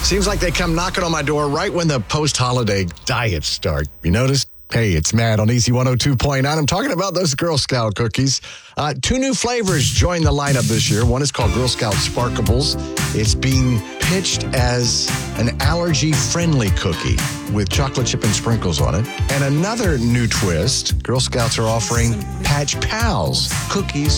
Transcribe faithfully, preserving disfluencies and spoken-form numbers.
Seems like they come knocking on my door right when the post-holiday diets start. You notice? Hey, it's Matt on Easy one oh two point nine. I'm talking about those Girl Scout cookies. Uh, two new flavors joined the lineup this year. One is called Girl Scout Sparkables. It's being pitched as an allergy-friendly cookie with chocolate chip and sprinkles on it. And another new twist, Girl Scouts are offering Patch Pals cookies